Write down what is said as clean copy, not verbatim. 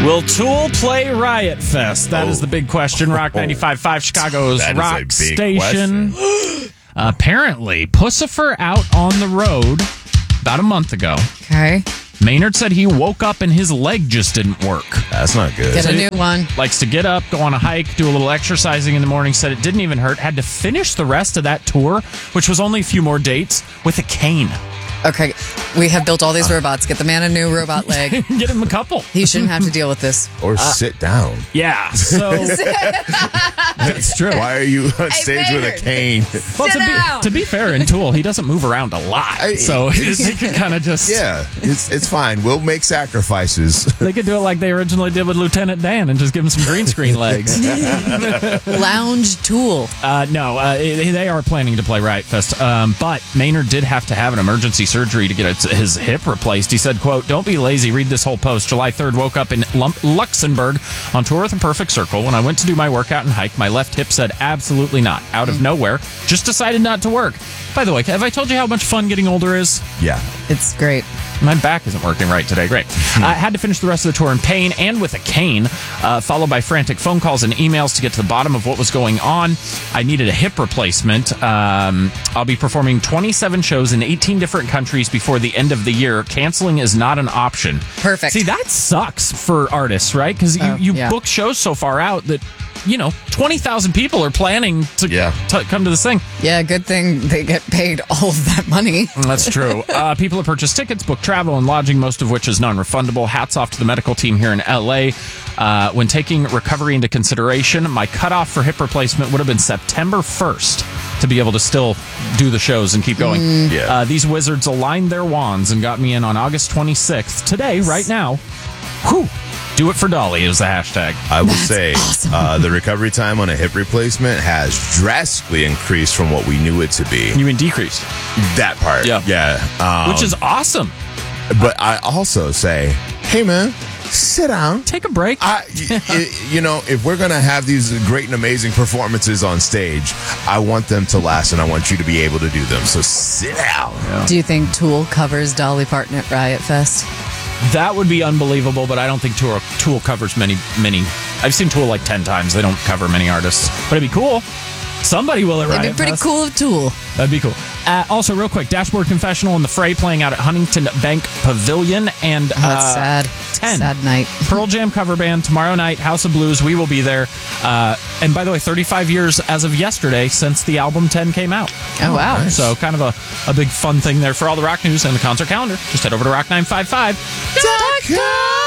Will Tool play Riot Fest? That is the big question. Rock 95.5, Chicago's That is rock a big station. Apparently, Pussifer out on the road about a month ago. Okay. Maynard said he woke up and his leg just didn't work. That's not good. Get a new one. Likes to get up, go on a hike, do a little exercising in the morning. Said it didn't even hurt. Had to finish the rest of that tour, which was only a few more dates, with a cane. Okay, we have built all these robots. Get the man a new robot leg. Get him a couple. He shouldn't have to deal with this. Or sit down. Yeah, so that's true. Why are you on stage with a Maynard. cane? Well, to be fair, in Tool, he doesn't move around a lot, so he can kind of just it's fine. We'll make sacrifices. They could do it like they originally did with Lieutenant Dan and just give him some green screen legs. Lounge Tool. No, they are planning to play Riot Fest, but Maynard did have to have an emergency surgery to get his hip replaced. He said, quote, "Don't be lazy. Read this whole post. July 3rd, woke up in Luxembourg on tour with a perfect circle. When I went to do my workout and hike, my left hip said absolutely not. Out of nowhere, just decided not to work." By the way, have I told you how much fun getting older is? Yeah. It's great. My back isn't working right today. Great. I had to finish the rest of the tour in pain and with a cane, followed by frantic phone calls and emails to get to the bottom of what was going on. I needed a hip replacement. I'll be performing 27 shows in 18 different countries before the end of the year. Canceling is not an option. Perfect. See, that sucks for artists, right? Because you book shows so far out that, 20,000 people are planning to come to this thing. Yeah, good thing they get paid all of that money. That's true. People have purchased tickets, booked travel, and lodging, most of which is non-refundable. Hats off to the medical team here in L.A. When taking recovery into consideration, my cutoff for hip replacement would have been September 1st to be able to still do the shows and keep going. These wizards aligned their wands and got me in on August 26th. Today, right now. Whew. Do it for Dolly is the hashtag. I will say the recovery time on a hip replacement has drastically increased from what we knew it to be. You mean decreased? That part. Yeah. Which is awesome. But I also say, hey, man, sit down. Take a break. If we're going to have these great and amazing performances on stage, I want them to last, and I want you to be able to do them. So sit down. Yeah. Do you think Tool covers Dolly Parton at Riot Fest? That would be unbelievable, but I don't think Tool covers many. I've seen Tool like 10 times. They don't cover many artists. But it'd be cool. Somebody will at Riot It'd be pretty Fest. cool of Tool. That'd be cool. Also, real quick, Dashboard Confessional and The Fray playing out at Huntington Bank Pavilion. And That's sad. 10. Sad night. Pearl Jam cover band tomorrow night, House of Blues. We will be there. And by the way, 35 years as of yesterday since the album 10 came out. Oh, wow. Nice. So kind of a big fun thing there. For all the rock news and the concert calendar, just head over to rock955.com.